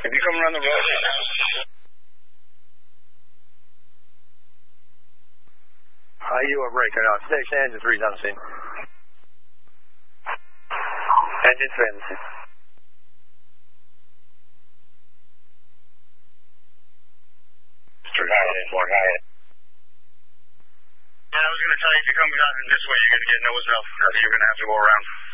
If you come around the road. You are breaking up. Station engine 3's on the scene. Engine 3 on the scene. More high. Yeah, I was going to tell you, if you come out in this way, you're going to get nose up. You're going to have to go around.